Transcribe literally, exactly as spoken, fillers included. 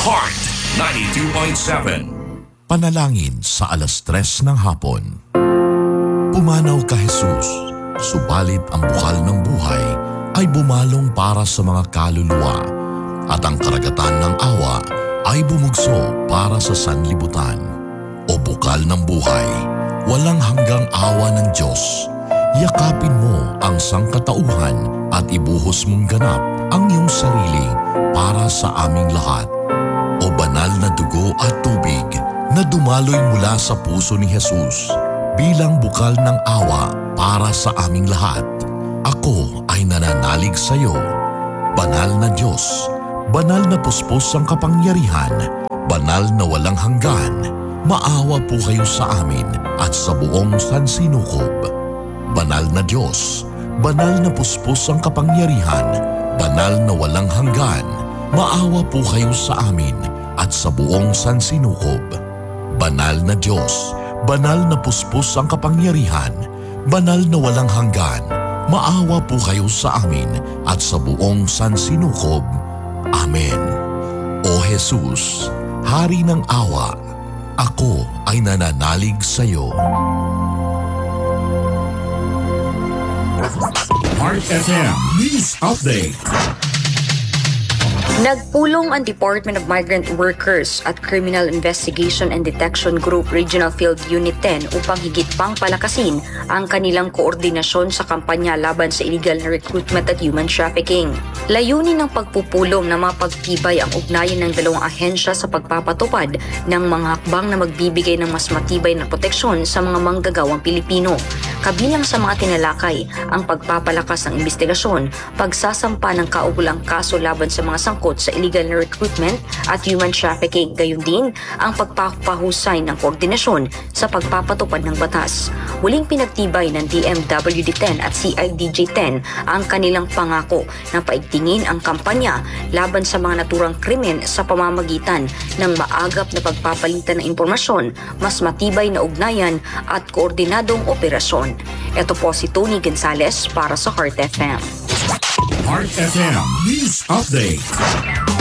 Heart ninety-two point seven. Panalangin sa alas tres ng hapon. Pumanaw ka Jesus, subalit ang bukal ng buhay ay bumalong para sa mga kaluluwa at ang karagatan ng awa ay bumugso para sa sanlibutan. O bukal ng buhay, walang hanggang awa ng Diyos, yakapin mo ang sangkatauhan at ibuhos mong ganap ang iyong sarili para sa aming lahat. O banal na dugo at tubig na dumaloy mula sa puso ni Jesus bilang bukal ng awa para sa aming lahat. Ako ay nananalig sa iyo. Banal na Diyos, banal na puspos ang kapangyarihan, banal na walang hanggan, maawa po kayo sa amin at sa buong sansinukob. Banal na Diyos, banal na puspos ang kapangyarihan, banal na walang hanggan, maawa po kayo sa amin at sa buong sansinukob. Banal na Diyos, banal na puspos ang kapangyarihan, banal na walang hanggan, maawa po kayo sa amin at sa buong sansinukob. Amen. O Jesus, Hari ng awa, ako ay nananalig sa iyo. Heart F M News Update. Nagpulong ang Department of Migrant Workers at Criminal Investigation and Detection Group Regional Field Unit ten upang higit pang palakasin ang kanilang koordinasyon sa kampanya laban sa illegal na recruitment at human trafficking. Layunin ng pagpupulong na mapagtibay ang ugnayan ng dalawang ahensya sa pagpapatupad ng mga hakbang na magbibigay ng mas matibay na proteksyon sa mga manggagawang Pilipino. Kabilang sa mga tinalakay ang pagpapalakas ng investigasyon, pagsasampa ng kaukulang kaso laban sa mga sangkot sa illegal na recruitment at human trafficking, gayon din ang pagpapahusay ng koordinasyon sa pagpapatupad ng batas. Muling pinagtibay ng D M W D ten at C I D J ten ang kanilang pangako na paigtingin ang kampanya laban sa mga naturang krimen sa pamamagitan ng maagap na pagpapalitan ng impormasyon, mas matibay na ugnayan at koordinadong operasyon. Ito po si Tony Gonzales para sa Heart F M. Heart F M News Update.